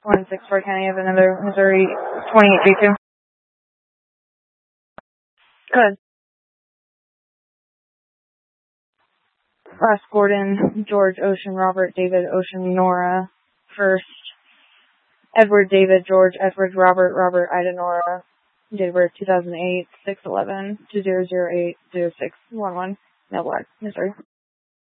164 County of another Missouri 2832. Good. Ross Gordon, George Ocean, Robert David Ocean, Nora First, Edward David George Edward Robert Robert Ida Nora, date of birth 2008, 6/11 to 008 0611, Millblack, Missouri.